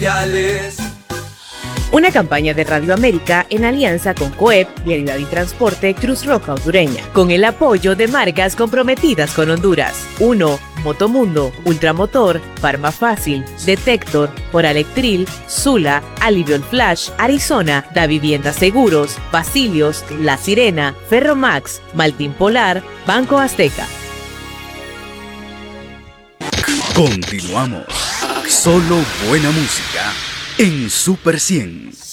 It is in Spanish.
especiales. Una campaña de Radio América en alianza con COEP, Vialidad y Transporte Cruz Roja Hondureña, con el apoyo de marcas comprometidas con Honduras. 1. Motomundo, Ultramotor, Farma Fácil, Detector, Oralectril, Sula, Alivion Flash, Arizona, Da Vivienda Seguros, Basilios, La Sirena, Ferromax, Maltín Polar, Banco Azteca. Continuamos. Solo buena música en Super 100.